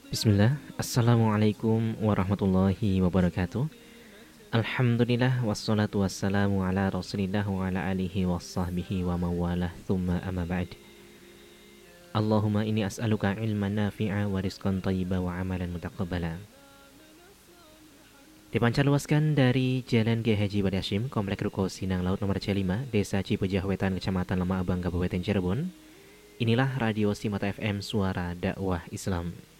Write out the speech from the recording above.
Bismillah, Assalamualaikum warahmatullahi wabarakatuh. Alhamdulillah, wassalatu wassalamu ala rasulillah wa ala alihi wa sahbihi wa mawalah, thumma amma ba'd. Allahumma inni as'aluka ilman nafi'a wa rizqan tayyiba wa amalan mutaqabbala. Dipancarluaskan dari Jalan Kiai Haji Bade Hashim, Komplek Ruko Sinang Laut nomor C5, Desa Cipejah Wetan, Kecamatan Lama Abang, Kabupaten Cirebon. Inilah Radio Simata FM, Suara Dakwah Islam.